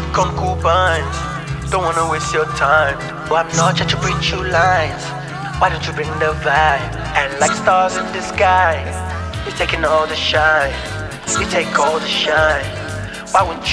concubines. Don't wanna waste your time. Well, I'm not trying to preach you lines. Why don't you bring the vibe? And like stars in the sky, you're taking all the shine. You take all the shine. Why wouldn't you